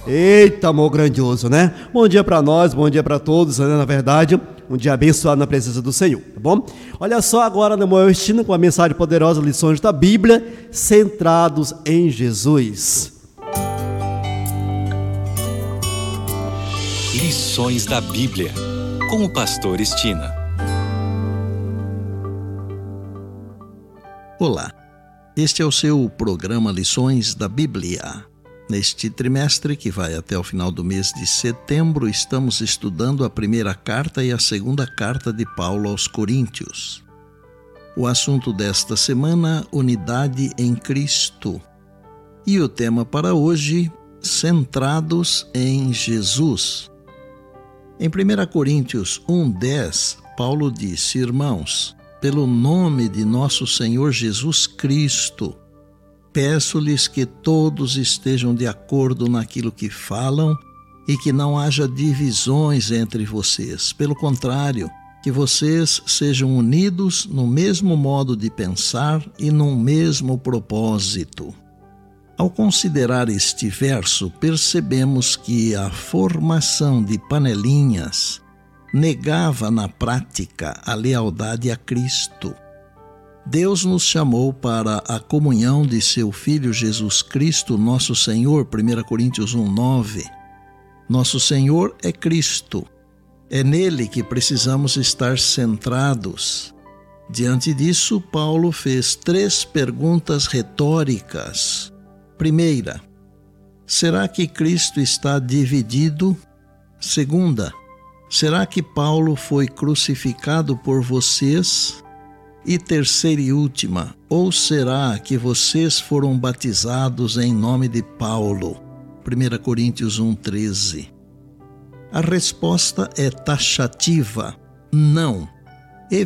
Eita, amor grandioso, né? Bom dia para nós, bom dia para todos, né? Na verdade, um dia abençoado na presença do Senhor, tá bom? Olha só agora no meu destino com a mensagem poderosa, lições da Bíblia, centrados em Jesus. Lições da Bíblia, com o pastor Estina. Olá, este é o seu programa Lições da Bíblia. Neste trimestre, que vai até o final do mês de setembro, estamos estudando a primeira carta e a segunda carta de Paulo aos Coríntios. O assunto desta semana, unidade em Cristo. E o tema para hoje, centrados em Jesus. Em 1 Coríntios 1:10, Paulo disse: Irmãos, pelo nome de nosso Senhor Jesus Cristo, peço-lhes que todos estejam de acordo naquilo que falam e que não haja divisões entre vocês. Pelo contrário, que vocês sejam unidos no mesmo modo de pensar e num mesmo propósito. Ao considerar este verso, percebemos que a formação de panelinhas negava na prática a lealdade a Cristo. Deus nos chamou para a comunhão de seu Filho Jesus Cristo, nosso Senhor, 1 Coríntios 1:9. Nosso Senhor é Cristo. É nele que precisamos estar centrados. Diante disso, Paulo fez 3 perguntas retóricas. Primeira, será que Cristo está dividido? Segunda, será que Paulo foi crucificado por vocês? E terceira e última, ou será que vocês foram batizados em nome de Paulo? 1 Coríntios 1:13. A resposta é taxativa, não.